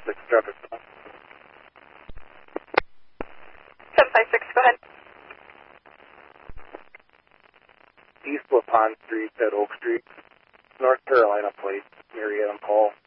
756 traffic. 756, go ahead. East LaPont Street at Oak Street, North Carolina plate, Mary Adam Call.